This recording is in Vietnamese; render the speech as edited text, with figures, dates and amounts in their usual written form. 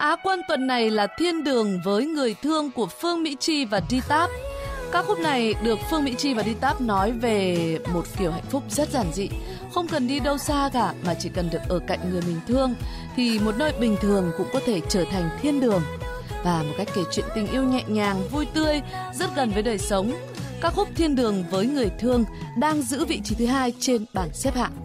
Á quân tuần này là Thiên Đường với Người Thương của Phương Mỹ Chi và D-Tap. Ca khúc này được Phương Mỹ Chi và D-Tap nói về một kiểu hạnh phúc rất giản dị, không cần đi đâu xa cả mà chỉ cần được ở cạnh người mình thương thì một nơi bình thường cũng có thể trở thành thiên đường. Và một cách kể chuyện tình yêu nhẹ nhàng, vui tươi, rất gần với đời sống. Ca khúc Thiên Đường với Người Thương đang giữ vị trí thứ 2 trên bảng xếp hạng.